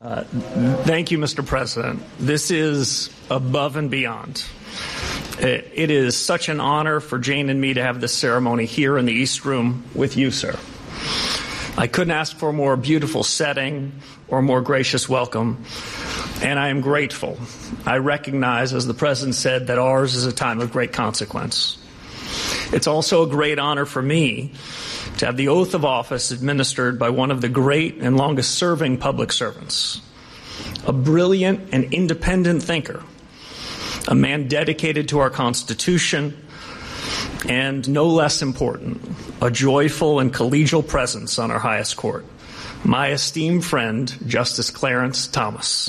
Thank you, Mr. President. This is above and beyond. It is such an honor for Jane and me to have this ceremony here in the East Room with you, sir. I couldn't ask for a more beautiful setting or a more gracious welcome, and I am grateful. I recognize, as the President said, that ours is a time of great consequence. It's also a great honor for me to have the oath of office administered by one of the great and longest-serving public servants, a brilliant and independent thinker, a man dedicated to our Constitution, and no less important, a joyful and collegial presence on our highest court, my esteemed friend, Justice Clarence Thomas.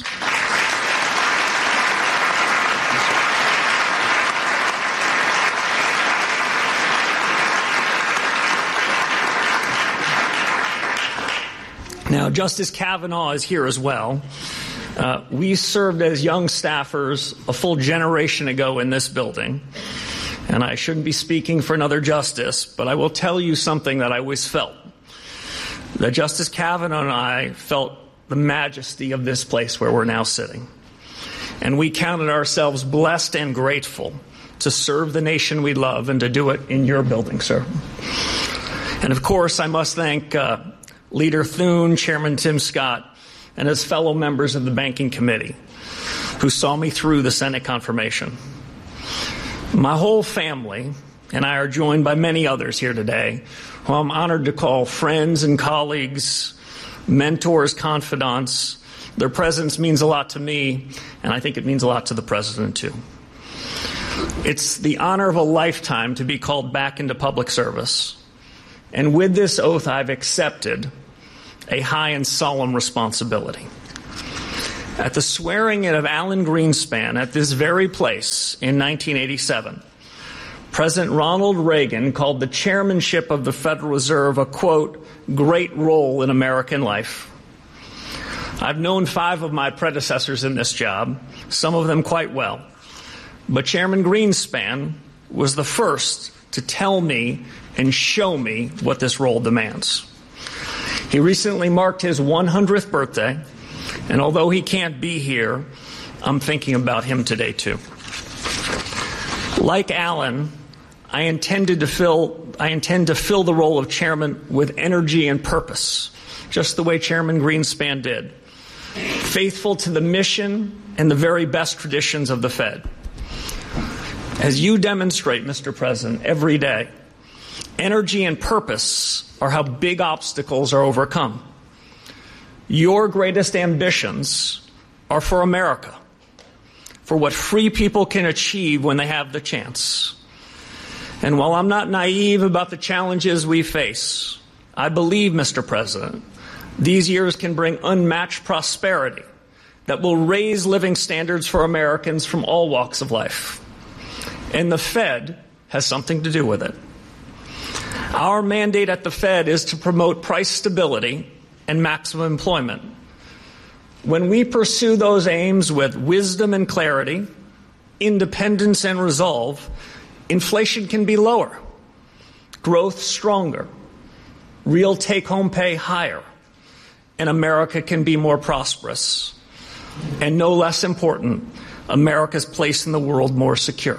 Now, Justice Kavanaugh is here as well. We served as young staffers a full generation ago in this building, and I shouldn't be speaking for another justice, but I will tell you something that I always felt, that Justice Kavanaugh and I felt the majesty of this place where we're now sitting, and we counted ourselves blessed and grateful to serve the nation we love and to do it in your building, sir. And of course, I must thank Leader Thune, Chairman Tim Scott, and his fellow members of the Banking Committee who saw me through the Senate confirmation. My whole family and I are joined by many others here today who I'm honored to call friends and colleagues, mentors, confidants. Their presence means a lot to me, and I think it means a lot to the President, too. It's the honor of a lifetime to be called back into public service. And with this oath, I've accepted a high and solemn responsibility. At the swearing-in of Alan Greenspan at this very place in 1987, President Ronald Reagan called the chairmanship of the Federal Reserve a, quote, great role in American life. I've known 5 of my predecessors in this job, some of them quite well. But Chairman Greenspan was the first to tell me and show me what this role demands. He recently marked his 100th birthday, and although he can't be here, I'm thinking about him today too. Like Alan, I intend to fill the role of chairman with energy and purpose, just the way Chairman Greenspan did, faithful to the mission and the very best traditions of the Fed. As you demonstrate, Mr. President, every day, energy and purpose are how big obstacles are overcome. Your greatest ambitions are for America, for what free people can achieve when they have the chance. And while I'm not naive about the challenges we face, I believe, Mr. President, these years can bring unmatched prosperity that will raise living standards for Americans from all walks of life. And the Fed has something to do with it. Our mandate at the Fed is to promote price stability and maximum employment. When we pursue those aims with wisdom and clarity, independence and resolve, inflation can be lower, growth stronger, real take-home pay higher, and America can be more prosperous. And no less important, America's place in the world more secure.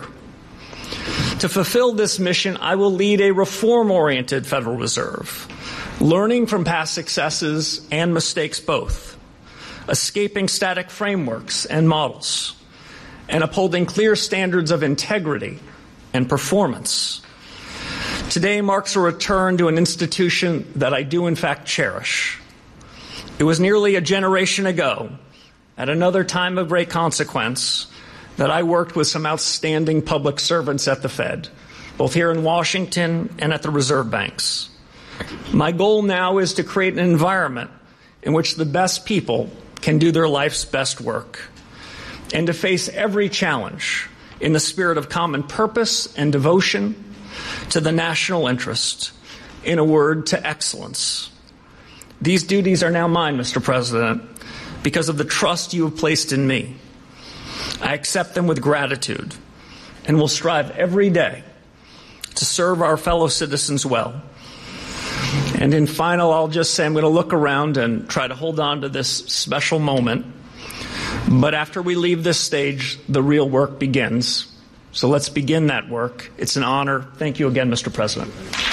To fulfill this mission, I will lead a reform-oriented Federal Reserve, learning from past successes and mistakes both, escaping static frameworks and models, and upholding clear standards of integrity and performance. Today marks a return to an institution that I do in fact cherish. It was nearly a generation ago, at another time of great consequence, that I worked with some outstanding public servants at the Fed, both here in Washington and at the reserve banks. My goal now is to create an environment in which the best people can do their life's best work, and to face every challenge in the spirit of common purpose and devotion to the national interest, in a word, to excellence. These duties are now mine, Mr. President, because of the trust you have placed in me. I accept them with gratitude and will strive every day to serve our fellow citizens well. And in final, I'll just say I'm going to look around and try to hold on to this special moment. But after we leave this stage, the real work begins. So let's begin that work. It's an honor. Thank you again, Mr. President.